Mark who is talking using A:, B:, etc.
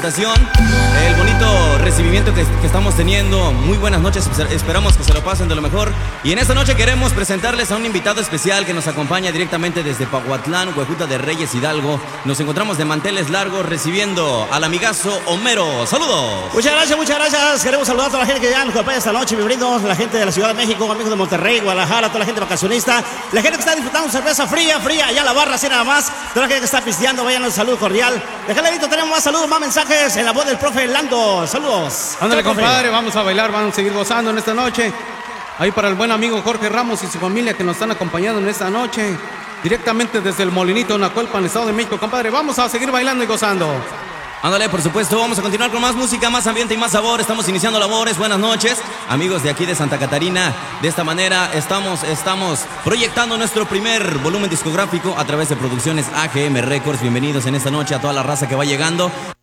A: presentación, el bonito recibimiento que estamos teniendo. Muy buenas noches, esperamos que se lo pasen de lo mejor. Y en esta noche queremos presentarles a un invitado especial que nos acompaña directamente desde Pahuatlán, Huejuta de Reyes, Hidalgo. Nos encontramos de manteles largos recibiendo al amigazo Homero. ¡Saludos!
B: Muchas gracias. Queremos saludar a toda la gente que ya nos acompaña esta noche. Bienvenidos, la gente de la Ciudad de México, amigos de Monterrey, Guadalajara, toda la gente vacacionista, la gente que está disfrutando cerveza fría, allá a la barra, así nada más. Toda la gente que está pisteando, vayan un saludo cordial. Déjale, tenemos más saludos, más mensajes en la voz del profe Lando. Saludos.
C: Ándale, compadre, vamos a bailar, vamos a seguir gozando en esta noche. Ahí para el buen amigo Jorge Ramos y su familia que nos están acompañando en esta noche, directamente desde el Molinito, Nacualpan, Estado de México, compadre. Vamos a seguir bailando y gozando.
A: Ándale, por supuesto, vamos a continuar con más música, más ambiente y más sabor. Estamos iniciando labores. Buenas noches, amigos de aquí de Santa Catarina. De esta manera estamos proyectando nuestro primer volumen discográfico a través de Producciones AGM Records. Bienvenidos en esta noche a toda la raza que va llegando.